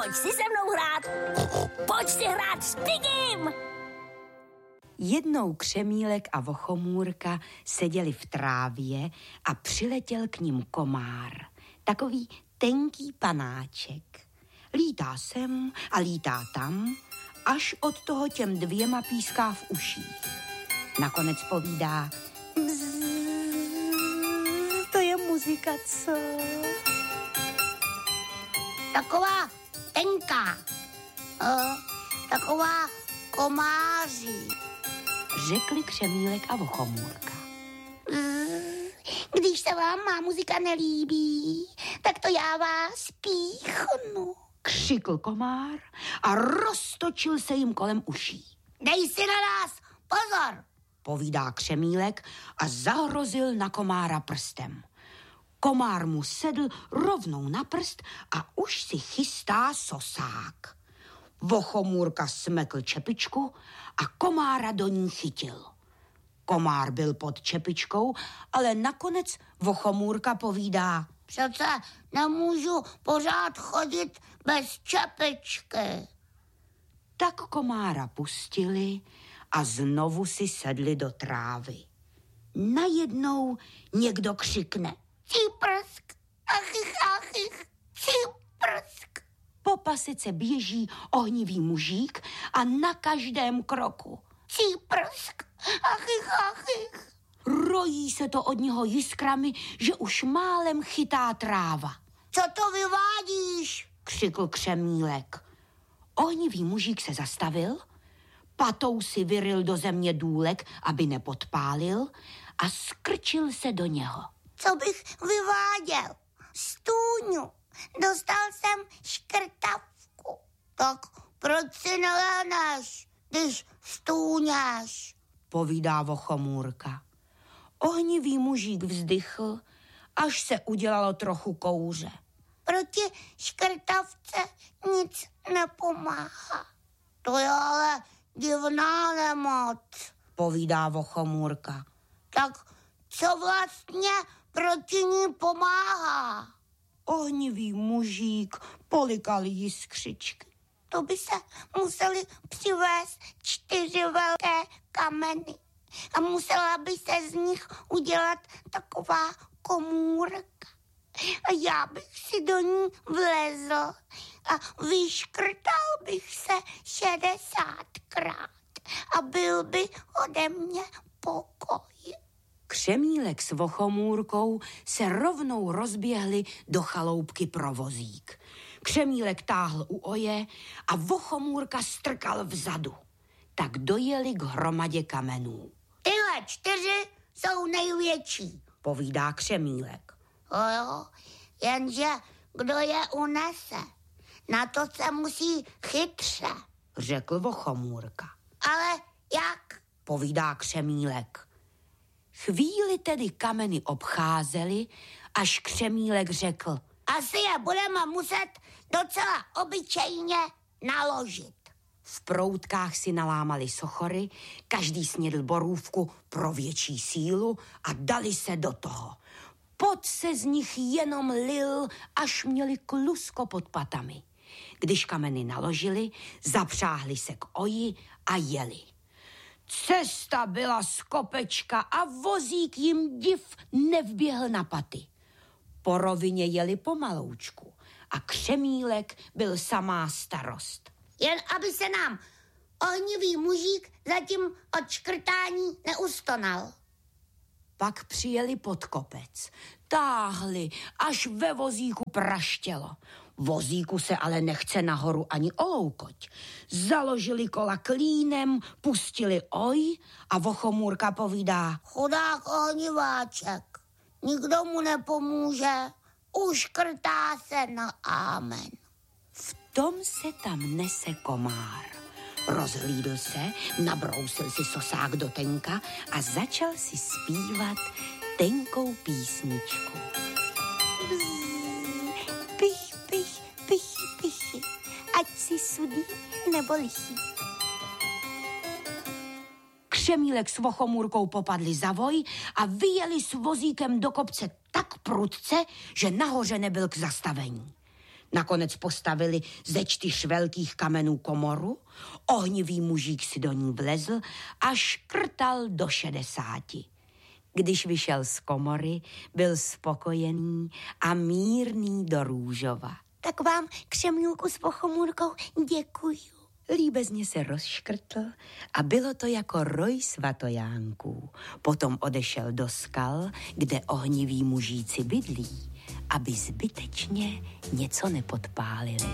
Pojď si se mnou hrát. Pojď si hrát s Pigim. Jednou Křemílek a Vochomůrka seděli v trávě a přiletěl k ním komár. Takový tenký panáček. Lítá sem a lítá tam, až od toho těm dvěma píská v uších. Nakonec povídá: to je muzika, co? Taková tenká, taková komáří, řekli Křemílek a Vochomůrka. Když se vám má muzika nelíbí, tak to já vás píchnu, křikl komár a roztočil se jim kolem uší. Dej si na nás pozor, povídá Křemílek a zahrozil na komára prstem. Komár mu sedl rovnou na prst a už si chystá sosák. Vochomůrka smekl čepičku a komára do ní chytil. Komár byl pod čepičkou, ale nakonec Vochomůrka povídá: přece nemůžu pořád chodit bez čepičky. Tak komára pustili a znovu si sedli do trávy. Najednou někdo křikne: Cíprsk, achych, cíprsk. Po pasice běží ohnivý mužík a na každém kroku: Cíprsk, achych. Rojí se to od něho jiskrami, že už málem chytá tráva. Co to vyvádíš? Křikl Křemílek. Ohnivý mužík se zastavil, patou si vyryl do země důlek, aby nepodpálil, a skrčil se do něho. Co bych vyváděl? Stůňu. Dostal jsem škrtavku. Tak proč si neléneš, když stůňáš? Povídá Vochomůrka. Ohnivý mužík vzdychl, až se udělalo trochu kouře. Proti škrtavce nic nepomáhá. To je ale divná nemoc, povídá Vochomůrka. Tak co vlastně proti ní pomáhá? Ohnivý mužík polikal jiskřičky. To by se museli přivést 4 velké kameny a musela by se z nich udělat taková komůrka. A já bych si do ní vlezl a vyškrtal bych se 60krát a byl by ode mě pokoj. Křemílek s Vochomůrkou se rovnou rozběhli do chaloupky pro vozík. Křemílek táhl u oje a Vochomůrka strkal vzadu. Tak dojeli k hromadě kamenů. Tyhle 4 jsou největší, povídá Křemílek. Jo, jenže kdo je unese, na to se musí chytře, řekl Vochomůrka. Ale jak? Povídá Křemílek. Chvíli tedy kameny obcházeli, až Křemílek řekl: asi je budeme muset docela obyčejně naložit. V proutkách si nalámali sochory, každý snědl borůvku pro větší sílu a dali se do toho. Pot se z nich jenom lil, až měli klusko pod patami. Když kameny naložili, zapřáhli se k oji a jeli. Cesta byla z kopečka a vozík jim div nevběhl na paty. Po rovině jeli pomaloučku a Křemílek byl samá starost. Jen aby se nám ohnivý mužík zatím od škrtání neustonal. Pak přijeli pod kopec, táhli, až ve vozíku praštělo. Vozíku se ale nechce nahoru ani oloukoť. Založili kola klínem, pustili oj a Vochomůrka povídá: chudák ohniváček, nikdo mu nepomůže, uškrtá se na ámen. V tom se tam nese komár. Rozhlídl se, nabrousil si sosák do tenka a začal si zpívat tenkou písničku. Pich, pich, pichy, pichy, ať si sudý nebo lichý. Křemílek s Vochomůrkou popadli za voj a vyjeli s vozíkem do kopce tak prudce, že nahoře nebyl k zastavení. Nakonec postavili ze 4 velkých kamenů komoru, ohnivý mužík si do ní vlezl a škrtal do 60. Když vyšel z komory, byl spokojený a mírný do růžova. Tak vám, Křemňůlku s Pochomůrkou, děkuju. Líbezně se rozškrtl a bylo to jako roj svatojánků. Potom odešel do skal, kde ohniví mužíci bydlí, aby zbytečně něco nepodpálili.